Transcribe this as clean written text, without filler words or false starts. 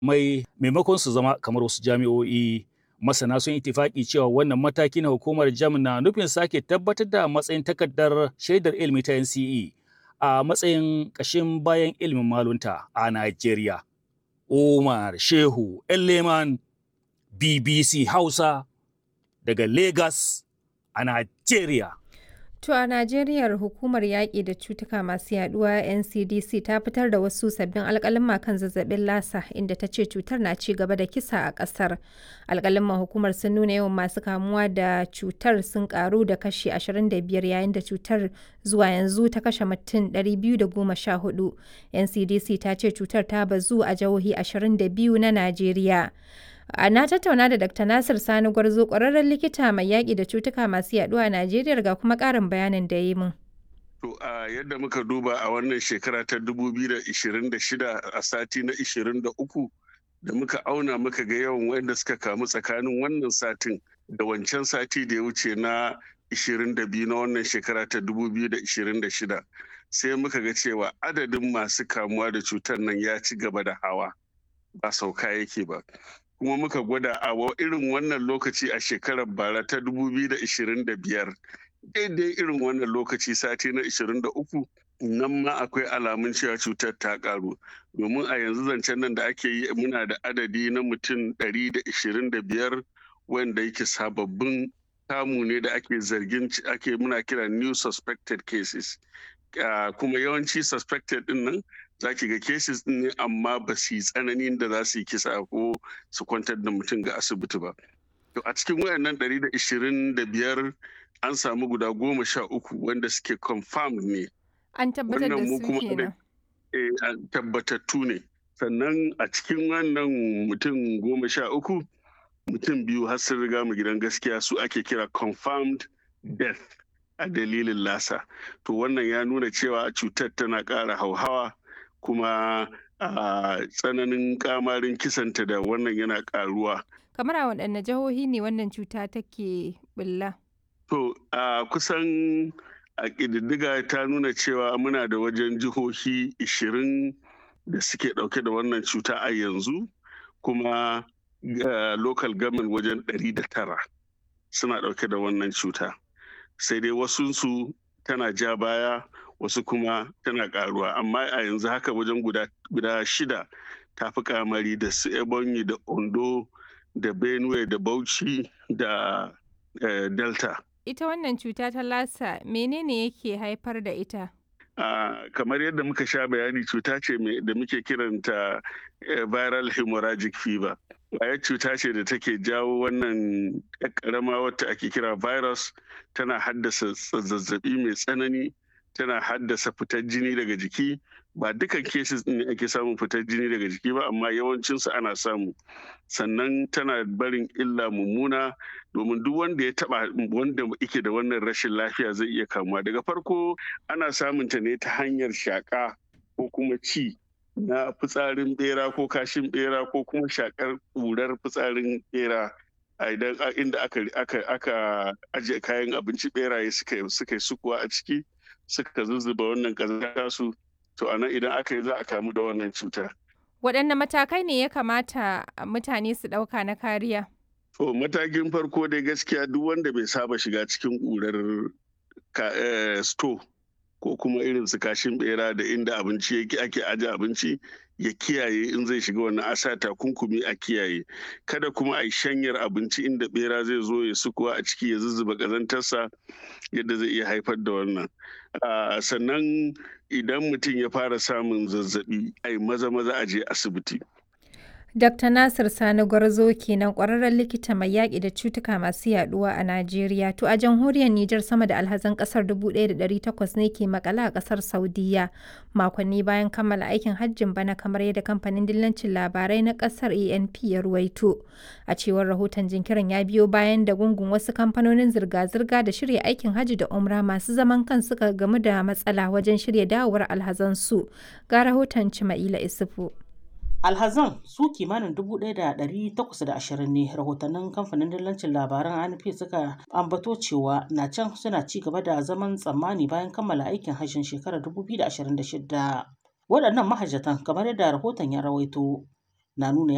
maimakon su zama kamar wasu jami'o'i. Masana sun itifaki cewa wannan mataki na hukumar JAMB na nufin sake tabbatar da matsayin takardar shaidar ilimi ta NCE a matsayin ƙashin bayan ilimin malunta a Najeriya. Umar Shehu Leman, BBC Hausa daga Lagos a Najeriya. To a Najeriya hukumar yaƙi da cutuka masu yaduwa NCDC ta fitar da wasu sabbin alƙaluma kan zazzabin lasa inda ta ce cutar na ci gaba da kisa a ƙasar. Alƙaluman hukumar sun nuna yawan masu kamuwa da cutar sun ƙaru da kashi 25 yayin da cutar zuwa yanzu ta kashe mutum 214. NCDC ta ce cutar ta bazu a jihohi 22 na Najeriya. Na tattauna da Dr. Nasir Sani Gwarzo, ƙwararren likita mai yaƙi da cutuka masu yaɗuwa a Najeriya ga kuma ƙarin bayanin da ya yi min. To a yadda muka duba a wannan shekara ta 2026 a sati na 23 da muka auna muka ga yawan wanda suka kamu tsakanin wannan satin da wancan sati da ya wuce na 22 na wannan shekara ta 2026 sai muka ga cewa adadin masu kamuwa da cutar nan ya ci gaba da hawa ba sauka yake ba. Kuma muka gwada a irin wannan lokaci a shekarar bara ta 2025 daidai irin wannan lokaci sati na 23 nan ma akwai alamun cewa cutar ta karu domin a yanzu zancen nan da ake yi muna da adadi na mutum 125 wanda yake sababbin kamu ne da ake zargin muna kira new suspected cases kuma yawanci suspected din nan za ki ga cases din ne amma ba su yi tsananin da za su yi kisa ko su kwantar da mutum ga asibiti ba. To a cikin wayannan 125 an samu guda 13 wanda suke confirmed ne. An tabbatar da su kenan. Tabbatattu ne. Sannan a cikin wannan mutum 13 mutum biyu har sun riga mu gidan gaskiya su ake kira confirmed death a dalilin lasa. To wannan ya nuna cewa cutar tana ƙara hauhawa kuma a tsananin kamarin kisanta da wannan yana ƙaruwa. Kamar a waɗanne jihohi ne wannan cuta take bulla? To a kusan a ƙididdiga ta nuna cewa muna da wajen jihohi 20 da suke ɗauke da wannan cuta a yanzu kuma local government wajen 109 suna ɗauke da wannan cuta. Sai dai wasunsu tana ja baya wasu kuma tana ƙaruwa amma a yanzu haka wajen guda 6 ta fi kamari da su Ebonyi da Ondo da Benue da Bauchi da Delta. Ita wannan cuta ta lasa menene yake haifar da ita? Kamar yadda muka sha bayani cuta ce da muke kiranta viral hemorrhagic fever. Ƙwayar cuta ce da take jawo wannan ƙarama wata ake kira virus, tana haddasa zazzabi mai tsanani, tana haddasa fitar jini daga jiki. Ba dukan cases ne ake samun fitar jini daga jiki ba amma yawancinsu ana samu. Sannan tana barin illa mummuna domin duk wanda ya taba wanda yake da wannan rashin lafiya zai iya kamuwa. Daga farko ana samun ta ne ta hanyar shaka ko kuma ci na fitsarin bera ko kashin bera ko kuma shakar ƙurar fitsarin bera idan inda aka ajiye kayan abinci beraye suka yi sukuwa a ciki suka zuzzuba wannan ƙazanta su to anan idan aka yi za a kamu da wannan cuta. Waɗanne matakai ne ya kamata mutane su ɗauka na kariya? To matakin farko dai gaskiya duk wanda bai saba shiga cikin ƙurar store ko kuma irin su kashin bera da inda abinci ake aje abinci ya kiyaye in zai shiga wannan asa takunkumi a kiyaye. Kada kuma a yi shanyar abinci inda bera zai zo ya sukuwa a ciki ya zuzzuba ƙazantarsa yadda zai iya haifar da wannan. Sannan idan mutum ya fara samun zazzabi ai maza a je asibiti. Dr. Nasir Sani Gwarzo kenan, ƙwararren likita mai yaƙi da cutuka masu yaɗuwa a Najeriya. To a jamhuriyar Nijar sama da alhazan ƙasar 1,800 ne ke makala a ƙasar Saudiyya makonni bayan kammala aikin hajjin bana kamar yadda kamfanin dillancin labarai na ƙasar ANP ya ruwaito. A cewar rahoton jinkirin ya biyo bayan da gungun wasu kamfanonin zirga-zirga da shirya aikin hajji da umra masu zaman kan suka gamu da matsala wajen shirya dawowar alhazansu. Ga rahoton Cima'ila Isufu. Alhazan su kimanin 1,820 ne rahotannin kamfanin dillancin labaran ANP suka ambato cewa na can suna ci gaba da zaman tsammani bayan kammala aikin hajjin shekarar 2026. Waɗannan mahajjatan kamar yadda rahoton ya rawaito na nuna